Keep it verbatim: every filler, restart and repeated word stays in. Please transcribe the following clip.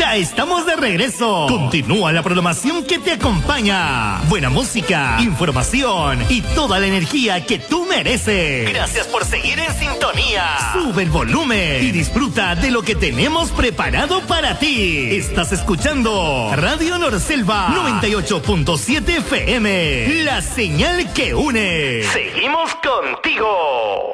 Ya estamos de regreso. Continúa la programación que te acompaña. Buena música, información y toda la energía que tú mereces. Gracias por seguir en sintonía. Sube el volumen y disfruta de lo que tenemos preparado para ti. Estás escuchando Radio Norselva noventa y ocho punto siete F M. La señal que une. Seguimos contigo.